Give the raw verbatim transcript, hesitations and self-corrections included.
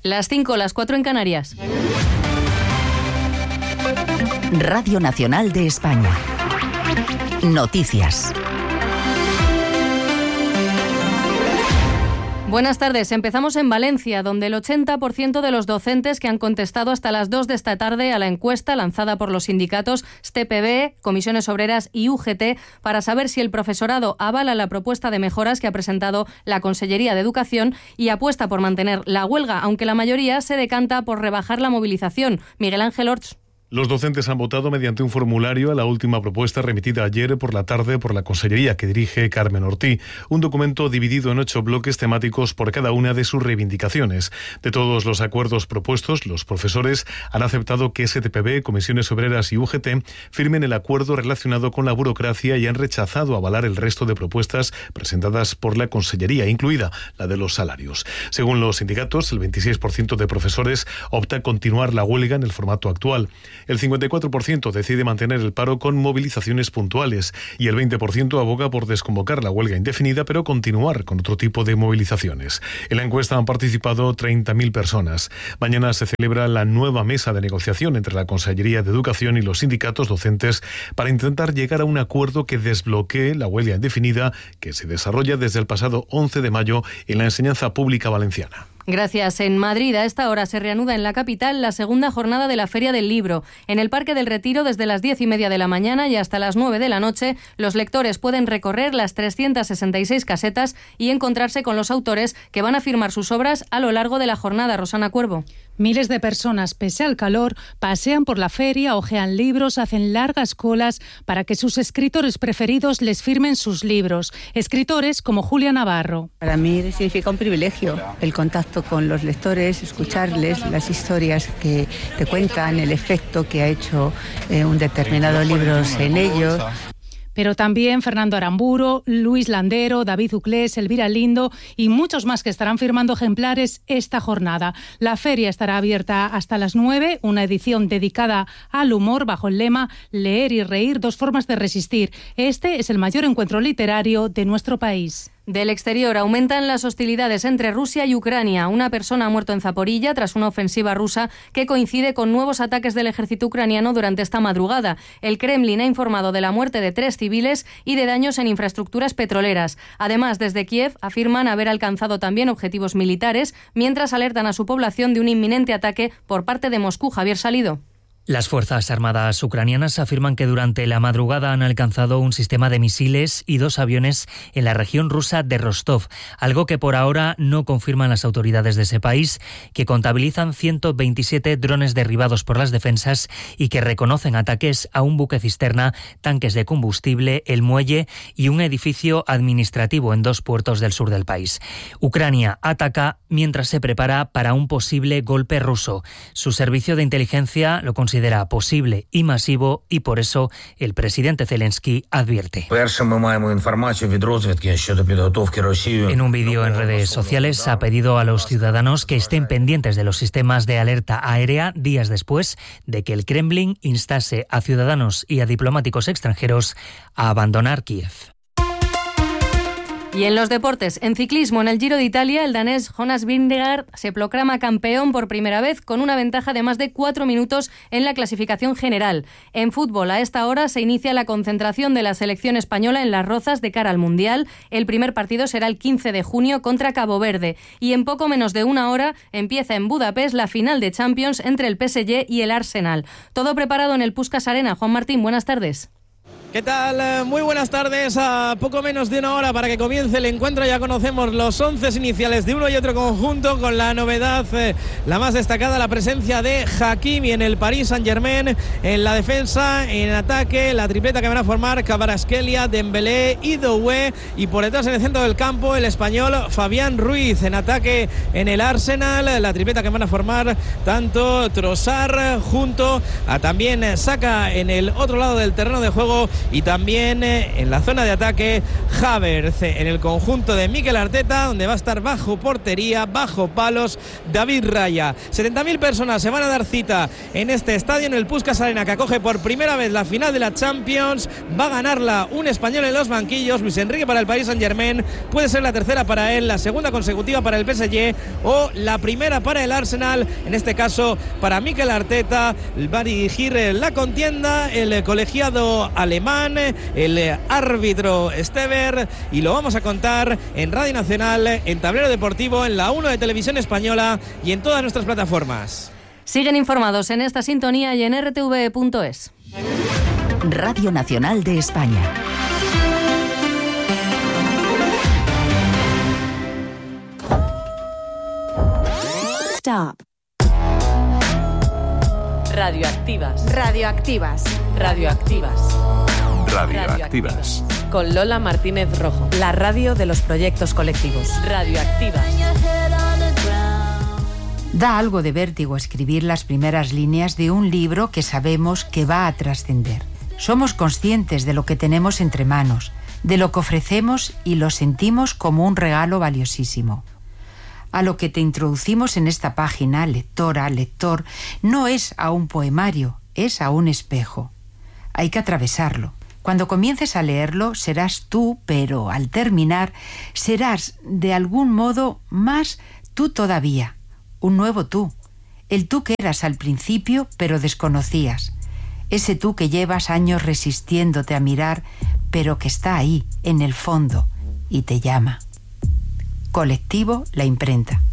Las cinco, las cuatro en Canarias. Radio Nacional de España. Noticias. Buenas tardes. Empezamos en Valencia, donde el ochenta por ciento de los docentes que han contestado hasta las dos de esta tarde a la encuesta lanzada por los sindicatos S T P B, Comisiones Obreras y U G T para saber si el profesorado avala la propuesta de mejoras que ha presentado la Consellería de Educación y apuesta por mantener la huelga, aunque la mayoría se decanta por rebajar la movilización. Miguel Ángel Orts. Los docentes han votado mediante un formulario a la última propuesta remitida ayer por la tarde por la Consellería que dirige Carmen Ortí, un documento dividido en ocho bloques temáticos por cada una de sus reivindicaciones. De todos los acuerdos propuestos, los profesores han aceptado que S T P B, Comisiones Obreras y U G T firmen el acuerdo relacionado con la burocracia y han rechazado avalar el resto de propuestas presentadas por la Consellería, incluida la de los salarios. Según los sindicatos, el veintiséis por ciento de profesores opta a continuar la huelga en el formato actual. El cincuenta y cuatro por ciento decide mantener el paro con movilizaciones puntuales y el veinte por ciento aboga por desconvocar la huelga indefinida pero continuar con otro tipo de movilizaciones. En la encuesta han participado treinta mil personas. Mañana se celebra la nueva mesa de negociación entre la Consellería de Educación y los sindicatos docentes para intentar llegar a un acuerdo que desbloquee la huelga indefinida que se desarrolla desde el pasado once de mayo en la enseñanza pública valenciana. Gracias. En Madrid, a esta hora se reanuda en la capital la segunda jornada de la Feria del Libro. En el Parque del Retiro, desde las diez y media de la mañana y hasta las nueve de la noche, los lectores pueden recorrer las trescientas sesenta y seis casetas y encontrarse con los autores que van a firmar sus obras a lo largo de la jornada. Rosana Cuervo. Miles de personas, pese al calor, pasean por la feria, hojean libros, hacen largas colas para que sus escritores preferidos les firmen sus libros. Escritores como Julia Navarro. Para mí significa un privilegio el contacto con los lectores, escucharles las historias que te cuentan, el efecto que ha hecho eh, un determinado libro en ellos. Pero también Fernando Aramburo, Luis Landero, David Uclés, Elvira Lindo y muchos más que estarán firmando ejemplares esta jornada. La feria estará abierta hasta las nueve, una edición dedicada al humor bajo el lema Leer y reír, dos formas de resistir. Este es el mayor encuentro literario de nuestro país. Del exterior, aumentan las hostilidades entre Rusia y Ucrania. Una persona ha muerto en Zaporilla tras una ofensiva rusa que coincide con nuevos ataques del ejército ucraniano durante esta madrugada. El Kremlin ha informado de la muerte de tres civiles y de daños en infraestructuras petroleras. Además, desde Kiev afirman haber alcanzado también objetivos militares, mientras alertan a su población de un inminente ataque por parte de Moscú. Javier Salido. Las Fuerzas Armadas ucranianas afirman que durante la madrugada han alcanzado un sistema de misiles y dos aviones en la región rusa de Rostov, algo que por ahora no confirman las autoridades de ese país, que contabilizan ciento veintisiete drones derribados por las defensas y que reconocen ataques a un buque cisterna, tanques de combustible, el muelle y un edificio administrativo en dos puertos del sur del país. Ucrania ataca mientras se prepara para un posible golpe ruso. Su servicio de inteligencia lo considera considera posible y masivo y por eso el presidente Zelensky advierte. En un vídeo en redes sociales ha pedido a los ciudadanos que estén pendientes de los sistemas de alerta aérea días después de que el Kremlin instase a ciudadanos y a diplomáticos extranjeros a abandonar Kiev. Y en los deportes, en ciclismo, en el Giro de Italia, el danés Jonas Vingegaard se proclama campeón por primera vez con una ventaja de más de cuatro minutos en la clasificación general. En fútbol, a esta hora se inicia la concentración de la selección española en Las Rozas de cara al Mundial. El primer partido será el quince de junio contra Cabo Verde. Y en poco menos de una hora empieza en Budapest la final de Champions entre el P S G y el Arsenal. Todo preparado en el Puskás Arena. Juan Martín, buenas tardes. ¿Qué tal? Muy buenas tardes. A poco menos de una hora para que comience el encuentro ya conocemos los once iniciales de uno y otro conjunto, con la novedad, eh, la más destacada, la presencia de Hakimi en el Paris Saint-Germain, en la defensa, en ataque, la tripleta que van a formar Kvaratskhelia, Dembélé y Doué, y por detrás en el centro del campo el español Fabián Ruiz. En ataque en el Arsenal, la tripleta que van a formar tanto Trossard junto a también Saka en el otro lado del terreno de juego y también eh, en la zona de ataque Havertz. En el conjunto de Mikel Arteta, donde va a estar bajo portería, bajo palos, David Raya. setenta mil personas se van a dar cita en este estadio, en el Puskás Arena, que acoge por primera vez la final de la Champions. Va a ganarla un español en los banquillos, Luis Enrique para el Paris Saint-Germain. Puede ser la tercera para él, la segunda consecutiva para el P S G o la primera para el Arsenal. En este caso, para Mikel Arteta, va a dirigir la contienda el colegiado alemán, el árbitro Stever, y lo vamos a contar en Radio Nacional, en Tablero Deportivo, en la uno de Televisión Española y en todas nuestras plataformas. Siguen informados en esta sintonía y en r t v punto es. Radio Nacional de España. Stop. Radioactivas. Radioactivas. Radioactivas. Radioactivas. Con Lola Martínez Rojo. La radio de los proyectos colectivos. Radioactivas. Da algo de vértigo escribir las primeras líneas de un libro que sabemos que va a trascender. Somos conscientes de lo que tenemos entre manos, de lo que ofrecemos y lo sentimos como un regalo valiosísimo. A lo que te introducimos en esta página, lectora, lector, no es a un poemario, es a un espejo. Hay que atravesarlo. Cuando comiences a leerlo, serás tú, pero al terminar, serás de algún modo más tú todavía. Un nuevo tú, el tú que eras al principio pero desconocías, ese tú que llevas años resistiéndote a mirar pero que está ahí, en el fondo, y te llama. Colectivo La Imprenta.